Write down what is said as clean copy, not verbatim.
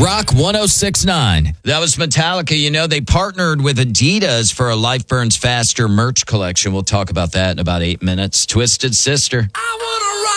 Rock 106.9. That was Metallica. You know, they partnered with Adidas for a Life Burns Faster merch collection. We'll talk about that in about 8 minutes. Twisted Sister.